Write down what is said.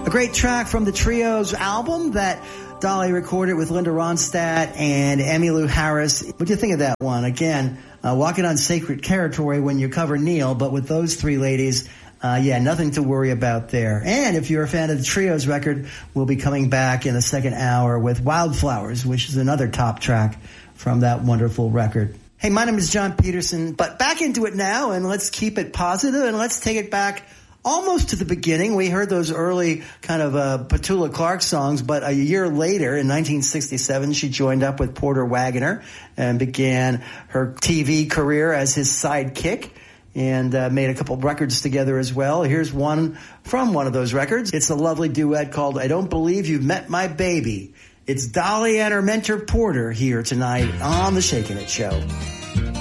A great track from the Trios album that Dolly recorded with Linda Ronstadt and Emmylou Harris. What do you think of that one? Again, walking on sacred territory when you cover Neil, but with those three ladies, nothing to worry about there. And if you're a fan of the Trios record, we'll be coming back in the second hour with Wildflowers, which is another top track from that wonderful record. Hey, my name is John Peterson, but back into it now, and let's keep it positive, and let's take it back almost to the beginning. We heard those early kind of Petula Clark songs, but a year later, in 1967, she joined up with Porter Wagoner and began her TV career as his sidekick, and made a couple records together as well. Here's one from one of those records. It's a lovely duet called I Don't Believe You've Met My Baby. It's Dolly and her mentor Porter here tonight on The Shakin' It Show.